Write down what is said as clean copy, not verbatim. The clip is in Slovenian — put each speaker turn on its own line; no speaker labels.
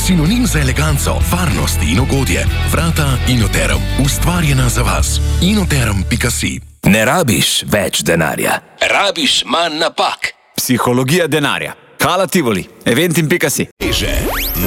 Sinonim za eleganco, varnost in ugodje. Vrata Inoterm. Ustvarjena za vas. Inoterm.si.
Ne rabiš več denarja. Rabiš manj napak. Psihologija denarja. Hala Tivoli. Eventim.si.